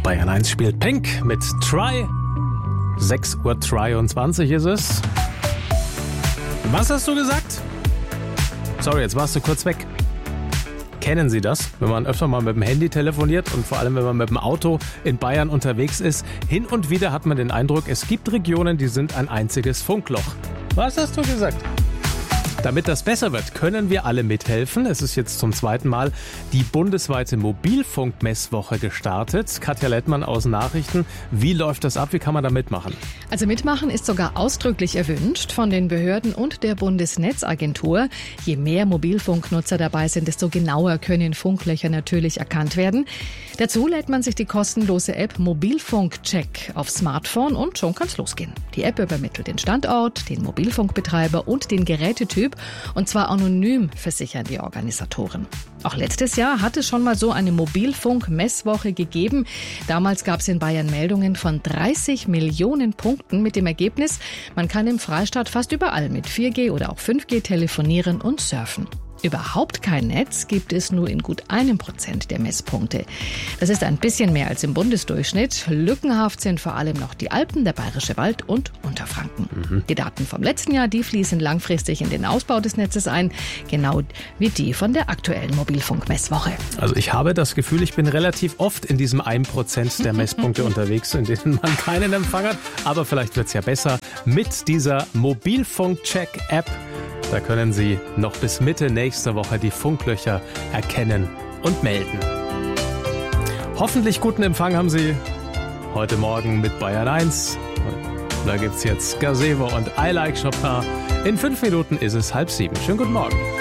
Bayern 1 spielt Pink mit Try. 6:23 Uhr ist es. Was hast du gesagt? Sorry, jetzt warst du kurz weg. Kennen Sie das, wenn man öfter mal mit dem Handy telefoniert und vor allem, wenn man mit dem Auto in Bayern unterwegs ist? Hin und wieder hat man den Eindruck, es gibt Regionen, die sind ein einziges Funkloch. Was hast du gesagt? Damit das besser wird, können wir alle mithelfen. Es ist jetzt zum zweiten Mal die bundesweite Mobilfunkmesswoche gestartet. Katja Lettmann aus Nachrichten. Wie läuft das ab? Wie kann man da mitmachen? Also mitmachen ist sogar ausdrücklich erwünscht von den Behörden und der Bundesnetzagentur. Je mehr Mobilfunknutzer dabei sind, desto genauer können Funklöcher natürlich erkannt werden. Dazu lädt man sich die kostenlose App Mobilfunkcheck aufs Smartphone und schon kann's losgehen. Die App übermittelt den Standort, den Mobilfunkbetreiber und den Gerätetyp. Und zwar anonym, versichern die Organisatoren. Auch letztes Jahr hat es schon mal so eine Mobilfunk-Messwoche gegeben. Damals gab es in Bayern Meldungen von 30 Millionen Punkten mit dem Ergebnis, man kann im Freistaat fast überall mit 4G oder auch 5G telefonieren und surfen. Überhaupt kein Netz gibt es nur in gut 1% der Messpunkte. Das ist ein bisschen mehr als im Bundesdurchschnitt. Lückenhaft sind vor allem noch die Alpen, der Bayerische Wald und Unterfranken. Die Daten vom letzten Jahr, die fließen langfristig in den Ausbau des Netzes ein, genau wie die von der aktuellen Mobilfunkmesswoche. Also ich habe das Gefühl, ich bin relativ oft in diesem 1% der Messpunkte unterwegs, in denen man keinen Empfang hat. Aber vielleicht wird es ja besser mit dieser Mobilfunk-Check-App. Da können Sie noch bis Mitte nächster Woche die Funklöcher erkennen und melden. Hoffentlich guten Empfang haben Sie heute Morgen mit Bayern 1. Da gibt's jetzt Gazebo und I Like Chopin. In 5 Minuten ist es 6:30. Schönen guten Morgen.